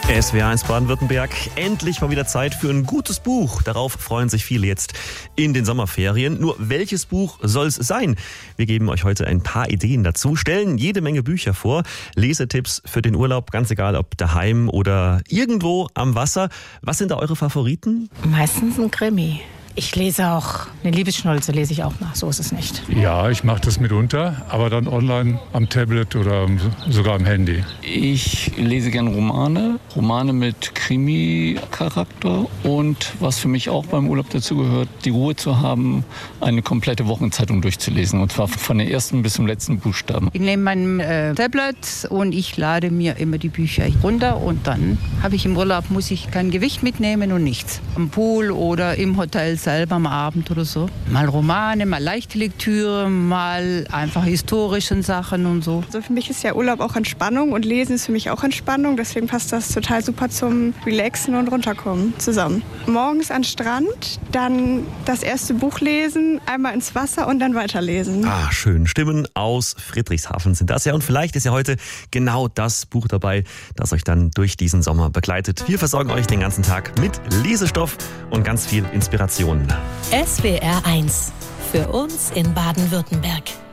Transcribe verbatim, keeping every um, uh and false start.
S W R eins Baden-Württemberg. Endlich mal wieder Zeit für ein gutes Buch. Darauf freuen sich viele jetzt in den Sommerferien. Nur welches Buch soll es sein? Wir geben euch heute ein paar Ideen dazu, stellen jede Menge Bücher vor, Lesetipps für den Urlaub, ganz egal ob daheim oder irgendwo am Wasser. Was sind da eure Favoriten? Meistens ein Krimi. Ich lese auch, eine Liebesschnulze lese ich auch nach, so ist es nicht. Ja, ich mache das mitunter, aber dann online am Tablet oder sogar am Handy. Ich lese gerne Romane, Romane mit Krimi-Charakter und was für mich auch beim Urlaub dazu gehört, die Ruhe zu haben, eine komplette Wochenzeitung durchzulesen und zwar von der ersten bis zum letzten Buchstaben. Ich nehme mein äh, Tablet und ich lade mir immer die Bücher runter und dann habe ich im Urlaub, muss ich kein Gewicht mitnehmen und nichts. Am Pool oder im Hotel selber am Abend oder so. Mal Romane, mal leichte Lektüre, mal einfach historische Sachen und so. Also für mich ist ja Urlaub auch Entspannung und Lesen ist für mich auch Entspannung. Deswegen passt das total super zum Relaxen und Runterkommen zusammen. Morgens an den Strand, dann das erste Buch lesen, einmal ins Wasser und dann weiterlesen. Ah, schön. Stimmen aus Friedrichshafen sind das ja. Und vielleicht ist ja heute genau das Buch dabei, das euch dann durch diesen Sommer begleitet. Wir versorgen euch den ganzen Tag mit Lesestoff und ganz viel Inspiration. S W R eins. Für uns in Baden-Württemberg.